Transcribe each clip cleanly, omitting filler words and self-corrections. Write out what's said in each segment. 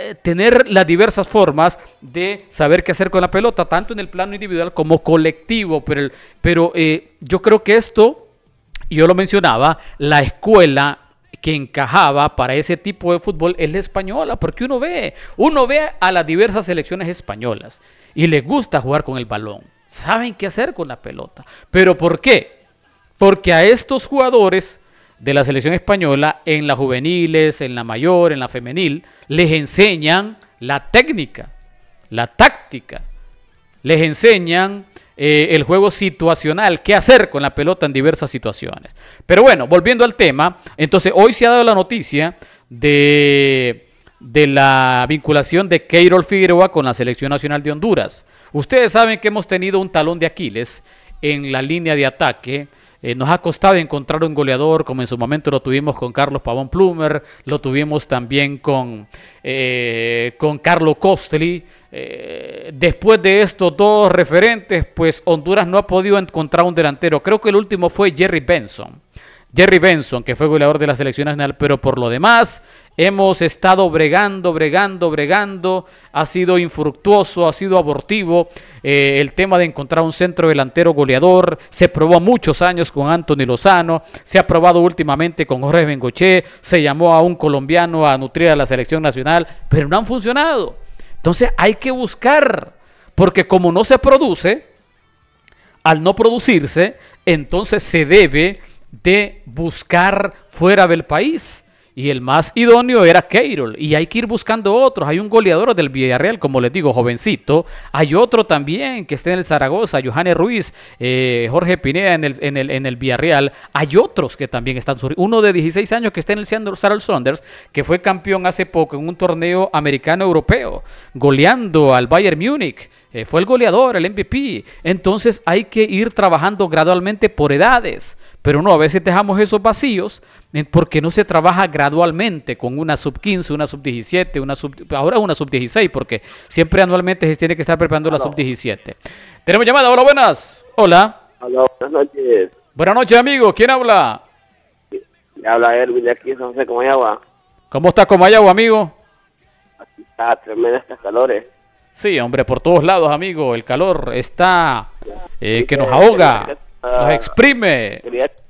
tener las diversas formas de saber qué hacer con la pelota, tanto en el plano individual como colectivo, pero yo creo que esto, yo lo mencionaba, la escuela que encajaba para ese tipo de fútbol es la española, porque uno ve a las diversas selecciones españolas y les gusta jugar con el balón, saben qué hacer con la pelota, pero ¿por qué? Porque a estos jugadores de la selección española, en las juveniles, en la mayor, en la femenil, les enseñan la técnica, la táctica, les enseñan el juego situacional, qué hacer con la pelota en diversas situaciones. Pero bueno, volviendo al tema, entonces hoy se ha dado la noticia de la vinculación de Keirol Figueroa con la Selección Nacional de Honduras. Ustedes saben que hemos tenido un talón de Aquiles en la línea de ataque. Nos ha costado encontrar un goleador, como en su momento lo tuvimos con Carlos Pavón Plumer, lo tuvimos también con Carlo Costeli. Después de estos dos referentes, pues Honduras no ha podido encontrar un delantero. Creo que el último fue Jerry Benson, que fue goleador de la selección nacional, pero por lo demás hemos estado bregando, ha sido infructuoso, ha sido abortivo el tema de encontrar un centro delantero goleador. Se probó muchos años con Anthony Lozano, se ha probado últimamente con Jorge Bengoché, se llamó a un colombiano a nutrir a la selección nacional, pero no han funcionado. Entonces hay que buscar, porque como no se produce, al no producirse, entonces se debe de buscar fuera del país. Y el más idóneo era Keirol. Y hay que ir buscando otros. Hay un goleador del Villarreal, como les digo, jovencito. Hay otro también que está en el Zaragoza, Johannes Ruiz, Jorge Pineda en el Villarreal. Hay otros que también están surgiendo. Uno de 16 años que está en el Seattle Sounders, que fue campeón hace poco en un torneo americano-europeo, goleando al Bayern Múnich. Fue el goleador, el MVP. Entonces hay que ir trabajando gradualmente por edades. Pero no, a veces dejamos esos vacíos porque no se trabaja gradualmente con una sub-15, una sub-17, ahora una sub-16, porque siempre anualmente se tiene que estar preparando la sub-17. Tenemos llamada, hola, buenas. Hola. Hola, buenas noches. Buenas noches, amigo. ¿Quién habla? Me habla Erwin de aquí, San José Comayagua. ¿Cómo está Comayagua, amigo? Aquí está tremenda estas calores. Sí, hombre, por todos lados, amigo. El calor está que nos ahoga, nos exprime.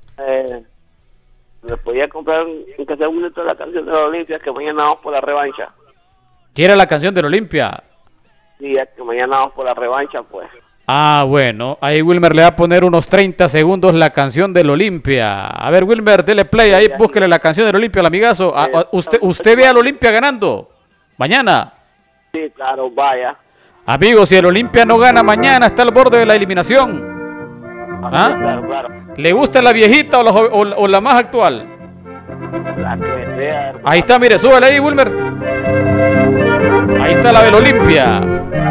Me podía comprar aunque sea un minuto de la canción de los Olimpias, que mañana vamos por la revancha. ¿Quiere la canción del Olimpia? Sí, es que mañana vamos por la revancha, pues. Ah, bueno, ahí Wilmer le va a poner unos 30 segundos la canción del Olimpia. A ver, Wilmer, dele play ahí, búsquele la canción del Olimpia al amigazo. ¿Usted ve al Olimpia ganando mañana? Sí, claro, vaya. Amigo, si el Olimpia no gana mañana, está al borde de la eliminación. ¿Ah? Claro. ¿Le gusta la viejita o la más actual? La que sea, ahí está, mire, súbele ahí, Wilmer. Ahí está la del Olimpia.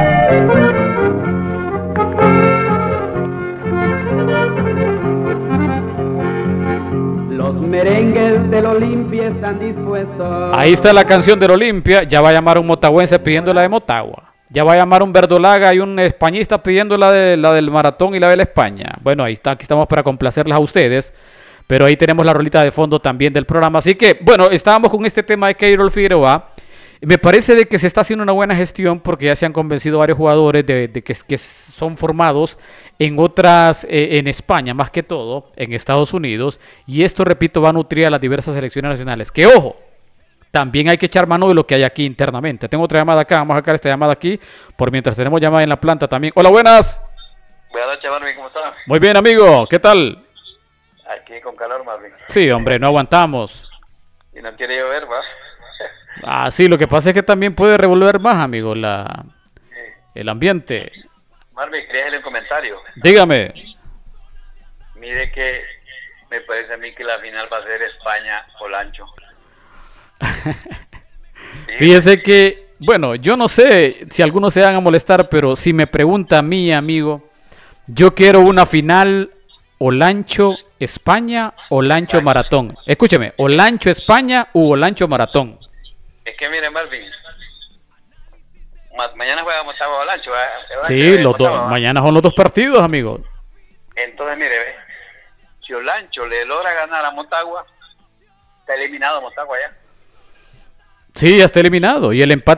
Los merengues del Olimpia están dispuestos. Ahí está la canción del Olimpia. Ya va a llamar un motagüense pidiendo la de Motagua. Ya va a llamar un verdolaga y un españista pidiendo la del maratón y la de la España. Bueno, ahí está, aquí estamos para complacerlas a ustedes. Pero ahí tenemos la rolita de fondo también del programa. Así que, bueno, estábamos con este tema de Keirol Figueroa. Me parece de que se está haciendo una buena gestión porque ya se han convencido varios jugadores de que son formados en otras, en España más que todo, en Estados Unidos. Y esto, repito, va a nutrir a las diversas selecciones nacionales. Que ojo, también hay que echar mano de lo que hay aquí internamente. Tengo otra llamada acá, vamos a sacar esta llamada aquí, por mientras tenemos llamada en la planta también. Hola, buenas. Buenas noches, Marvin, ¿cómo estás? Muy bien, amigo, ¿qué tal? Aquí con calor, Marvin. Sí, hombre, no aguantamos. Y no quiere llover, ¿va? Ah, sí, lo que pasa es que también puede revolver más, amigo, el ambiente. Marvin, quería hacerle un comentario. Dígame. Mire que me parece a mí que la final va a ser España-Olancho. Fíjese que, bueno, yo no sé si algunos se van a molestar, pero si me pregunta a mí, amigo, yo quiero una final Olancho España, Olancho Maratón. Escúcheme, Olancho España u Olancho Maratón. Es que mire, Marvin, mañana juega Motagua Olancho. Sí, mañana son los dos partidos, amigo. Entonces, mire, si Olancho le logra ganar a Motagua, está eliminado Motagua ya. Sí, ya está eliminado. Y el empate